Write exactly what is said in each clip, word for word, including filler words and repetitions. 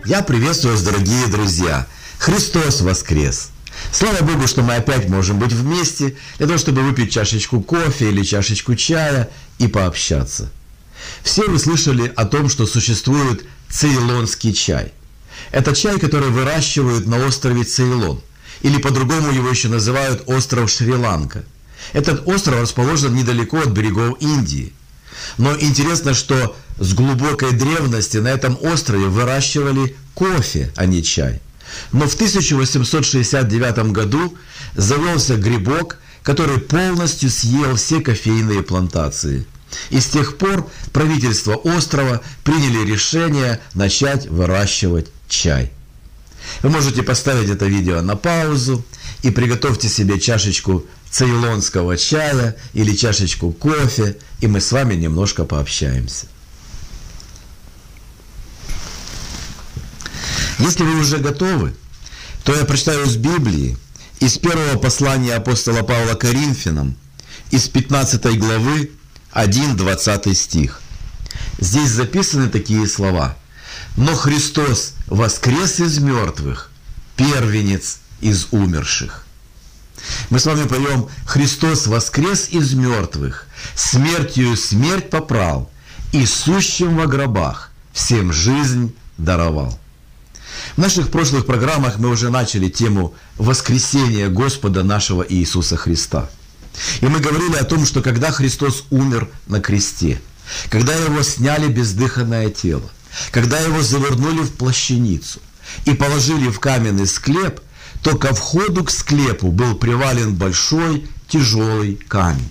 Я приветствую вас, дорогие друзья! Христос воскрес! Слава Богу, что мы опять можем быть вместе для того, чтобы выпить чашечку кофе или чашечку чая и пообщаться. Все вы слышали о том, что существует цейлонский чай. Это чай, который выращивают на острове Цейлон, или по-другому его еще называют остров Шри-Ланка. Этот остров расположен недалеко от берегов Индии. Но интересно, что с глубокой древности на этом острове выращивали кофе, а не чай. Но в тысяча восемьсот шестьдесят девятом году завелся грибок, который полностью съел все кофейные плантации. И с тех пор правительство острова приняли решение начать выращивать чай. Вы можете поставить это видео на паузу и приготовьте себе чашечку цейлонского чая или чашечку кофе, и мы с вами немножко пообщаемся. Если вы уже готовы, то я прочитаю из Библии, из первого послания апостола Павла Коринфянам, из пятнадцатой главы, один-двадцатый стих. Здесь записаны такие слова: «Но Христос воскрес из мертвых, первенец из умерших». Мы с вами поем: «Христос воскрес из мертвых, смертью смерть попрал, и сущим во гробах всем жизнь даровал». В наших прошлых программах мы уже начали тему воскресения Господа нашего Иисуса Христа. И мы говорили о том, что когда Христос умер на кресте, когда Его сняли бездыханное тело, когда Его завернули в плащаницу и положили в каменный склеп, то ко входу к склепу был привален большой тяжелый камень.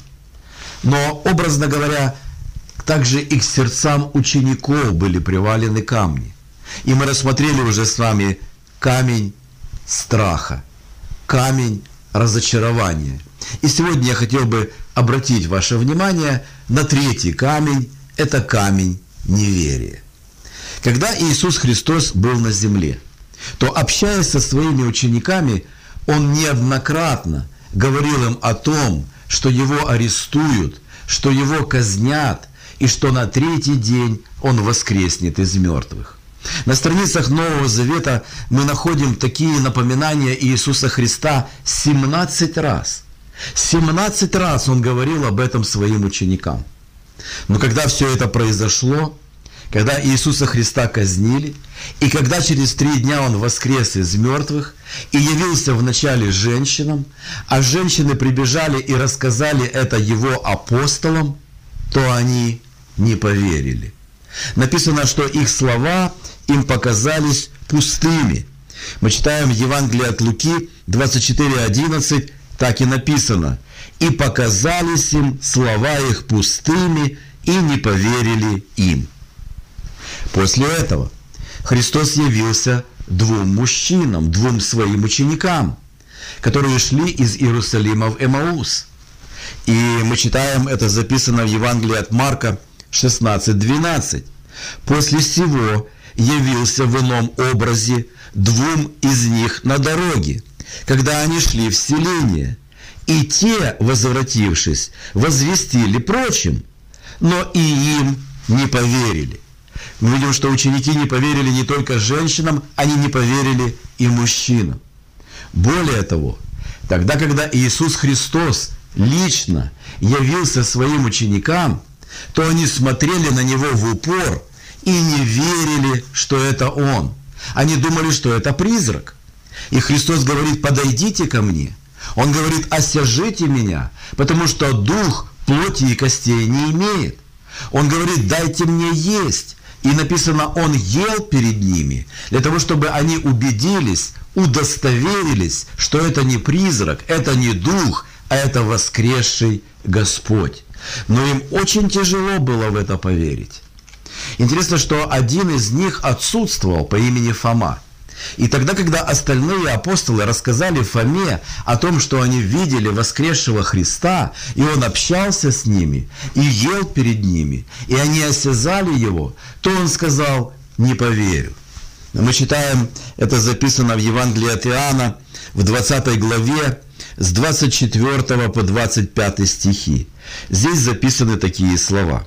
Но, образно говоря, также и к сердцам учеников были привалены камни. И мы рассмотрели уже с вами камень страха, камень разочарования. И сегодня я хотел бы обратить ваше внимание на третий камень – это камень неверия. Когда Иисус Христос был на земле, то, общаясь со своими учениками, Он неоднократно говорил им о том, что Его арестуют, что Его казнят, и что на третий день Он воскреснет из мертвых. На страницах Нового Завета мы находим такие напоминания Иисуса Христа семнадцать раз. семнадцать раз Он говорил об этом своим ученикам. Но когда все это произошло, когда Иисуса Христа казнили, и когда через три дня Он воскрес из мертвых и явился вначале женщинам, а женщины прибежали и рассказали это Его апостолам, то они не поверили. Написано, что их слова им показались пустыми. Мы читаем в Евангелии от Луки двадцать четыре одиннадцать, так и написано: «И показались им слова их пустыми, и не поверили им». После этого Христос явился двум мужчинам, двум своим ученикам, которые шли из Иерусалима в Эмаус. И мы читаем, это записано в Евангелии от Марка шестнадцать двенадцать. «После сего явился в ином образе двум из них на дороге, когда они шли в селение, и те, возвратившись, возвестили прочим, но и им не поверили». Мы видим, что ученики не поверили не только женщинам, они не поверили и мужчинам. Более того, тогда, когда Иисус Христос лично явился своим ученикам, то они смотрели на Него в упор и не верили, что это Он. Они думали, что это призрак. И Христос говорит: «Подойдите ко мне». Он говорит: «Осяжите меня, потому что дух плоти и костей не имеет». Он говорит: «Дайте мне есть». И написано, Он ел перед ними, для того, чтобы они убедились, удостоверились, что это не призрак, это не дух, а это воскресший Господь. Но им очень тяжело было в это поверить. Интересно, что один из них отсутствовал по имени Фома. И тогда, когда остальные апостолы рассказали Фоме о том, что они видели воскресшего Христа, и он общался с ними, и ел перед ними, и они осязали его, то он сказал: «Не поверю». Мы читаем, это записано в Евангелии от Иоанна, в двадцатой главе, с двадцать четвёртого по двадцать пятый стихи. Здесь записаны такие слова: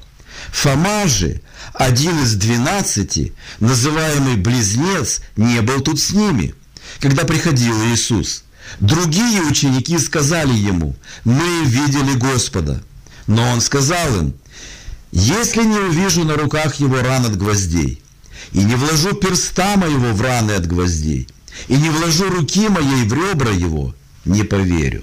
Фома же, один из двенадцати, называемый Близнец, не был тут с ними, когда приходил Иисус. Другие ученики сказали ему: «Мы видели Господа». Но он сказал им: «Если не увижу на руках его ран от гвоздей, и не вложу перста моего в раны от гвоздей, и не вложу руки моей в ребра его, не поверю».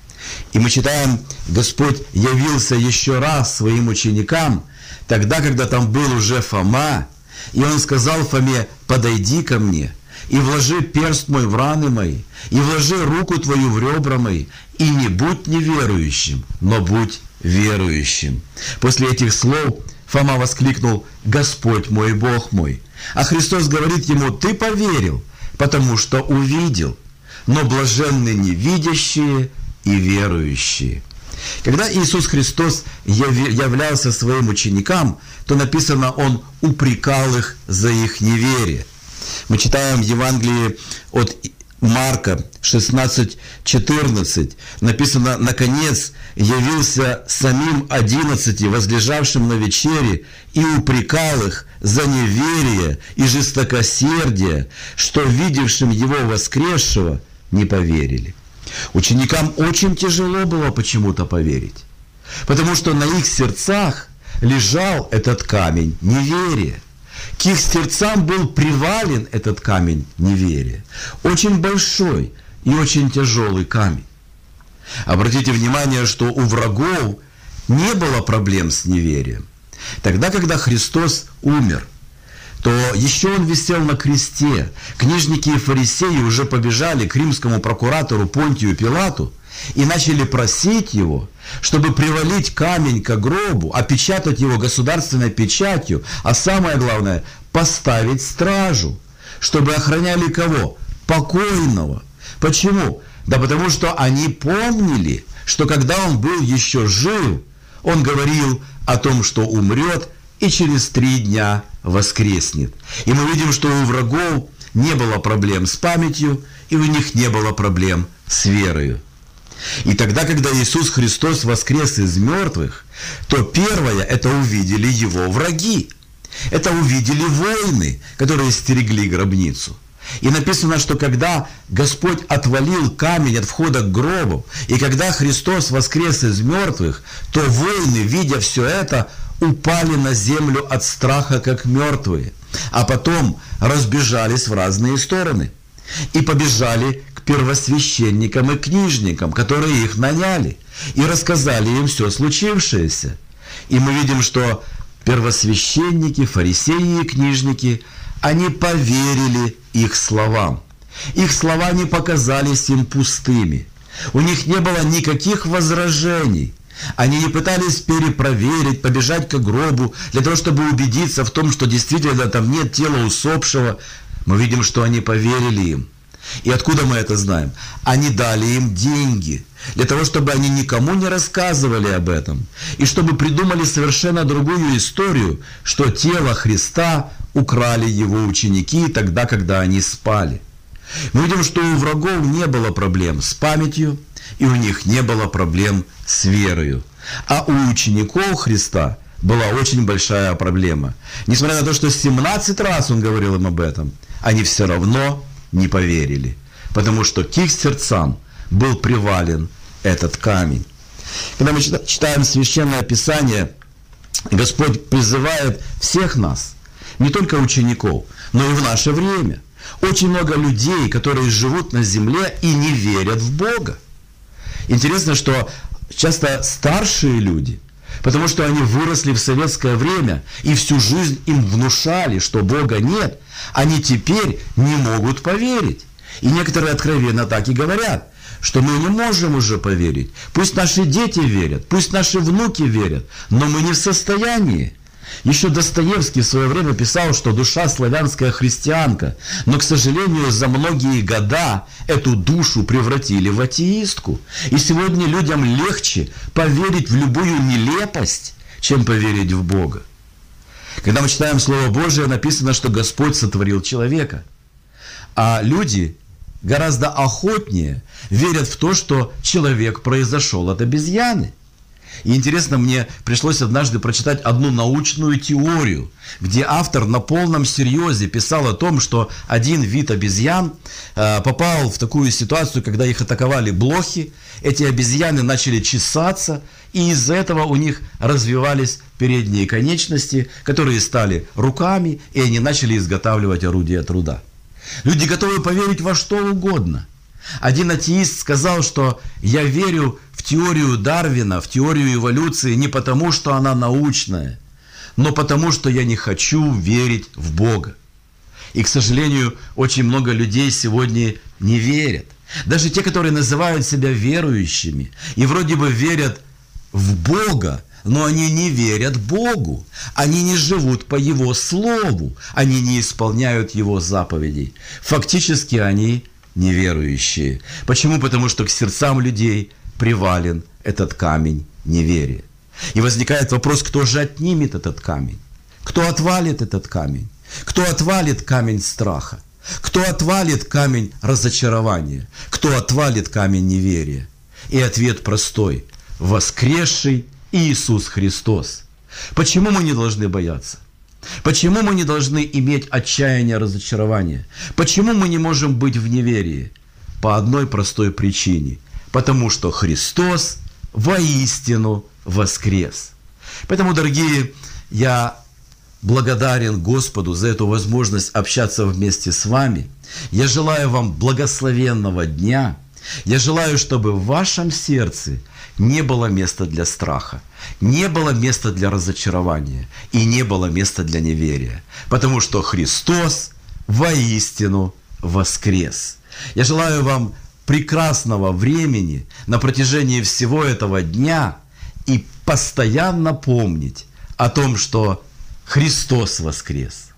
И мы читаем, Господь явился еще раз своим ученикам, тогда, когда там был уже Фома, и он сказал Фоме: «Подойди ко мне, и вложи перст мой в раны мои, и вложи руку твою в ребра мои, и не будь неверующим, но будь верующим». После этих слов Фома воскликнул: «Господь мой, Бог мой». А Христос говорит ему: «Ты поверил, потому что увидел, но блаженны невидящие и верующие». Когда Иисус Христос являлся своим ученикам, то написано, Он упрекал их за их неверие. Мы читаем в Евангелии от Марка шестнадцать четырнадцать, написано: «Наконец явился самим одиннадцати, возлежавшим на вечере, и упрекал их за неверие и жестокосердие, что видевшим Его воскресшего не поверили». Ученикам очень тяжело было почему-то поверить, потому что на их сердцах лежал этот камень неверия. К их сердцам был привален этот камень неверия. Очень большой и очень тяжелый камень. Обратите внимание, что у врагов не было проблем с неверием. Тогда, когда Христос умер, то еще Он висел на кресте. Книжники и фарисеи уже побежали к римскому прокуратору Понтию Пилату и начали просить его, чтобы привалить камень к гробу, опечатать его государственной печатью, а самое главное, поставить стражу, чтобы охраняли кого? Покойного. Почему? Да потому что они помнили, что когда он был еще жив, он говорил о том, что умрет и через три дня воскреснет. И мы видим, что у врагов не было проблем с памятью, и у них не было проблем с верою. И тогда, когда Иисус Христос воскрес из мертвых, то первое, это увидели Его враги. Это увидели воины, которые стерегли гробницу. И написано, что когда Господь отвалил камень от входа к гробу, и когда Христос воскрес из мертвых, то воины, видя все это, упали на землю от страха, как мертвые, а потом разбежались в разные стороны и побежали к первосвященникам и книжникам, которые их наняли, и рассказали им все случившееся. И мы видим, что первосвященники, фарисеи и книжники, они поверили их словам. Их слова не показались им пустыми. У них не было никаких возражений. Они не пытались перепроверить, побежать к гробу, для того, чтобы убедиться в том, что действительно там нет тела усопшего. Мы видим, что они поверили им. И откуда мы это знаем? Они дали им деньги, для того, чтобы они никому не рассказывали об этом, и чтобы придумали совершенно другую историю, что тело Христа украли Его ученики тогда, когда они спали. Мы видим, что у врагов не было проблем с памятью, и у них не было проблем с верою. А у учеников Христа была очень большая проблема. Несмотря на то, что семнадцать раз Он говорил им об этом, они все равно не поверили, потому что к их сердцам был привален этот камень. Когда мы читаем Священное Писание, Господь призывает всех нас, не только учеников, но и в наше время. Очень много людей, которые живут на земле и не верят в Бога. Интересно, что часто старшие люди, потому что они выросли в советское время, и всю жизнь им внушали, что Бога нет, они теперь не могут поверить. И некоторые откровенно так и говорят, что мы не можем уже поверить. Пусть наши дети верят, пусть наши внуки верят, но мы не в состоянии. Еще Достоевский в свое время писал, что душа славянская христианка, но, к сожалению, за многие года эту душу превратили в атеистку. И сегодня людям легче поверить в любую нелепость, чем поверить в Бога. Когда мы читаем Слово Божие, написано, что Господь сотворил человека. А люди гораздо охотнее верят в то, что человек произошел от обезьяны. И интересно, мне пришлось однажды прочитать одну научную теорию, где автор на полном серьезе писал о том, что один вид обезьян э, попал в такую ситуацию, когда их атаковали блохи, эти обезьяны начали чесаться, и из-за этого у них развивались передние конечности, которые стали руками, и они начали изготавливать орудия труда. Люди готовы поверить во что угодно. Один атеист сказал, что я верю в теорию Дарвина, в теорию эволюции не потому, что она научная, но потому, что я не хочу верить в Бога. И, к сожалению, очень много людей сегодня не верят. Даже те, которые называют себя верующими и вроде бы верят в Бога, но они не верят Богу, они не живут по Его Слову, они не исполняют Его заповедей. Фактически они неверующие. Почему? Потому что к сердцам людей привален этот камень неверия. И возникает вопрос, кто же отнимет этот камень? Кто отвалит этот камень? Кто отвалит камень страха? Кто отвалит камень разочарования? Кто отвалит камень неверия? И ответ простой. Воскресший Иисус Христос. Почему мы не должны бояться? Почему мы не должны иметь отчаяние, разочарование? Почему мы не можем быть в неверии? По одной простой причине. Потому что Христос воистину воскрес. Поэтому, дорогие, я благодарен Господу за эту возможность общаться вместе с вами. Я желаю вам благословенного дня. Я желаю, чтобы в вашем сердце не было места для страха, не было места для разочарования и не было места для неверия, потому что Христос воистину воскрес. Я желаю вам прекрасного времени на протяжении всего этого дня и постоянно помнить о том, что Христос воскрес.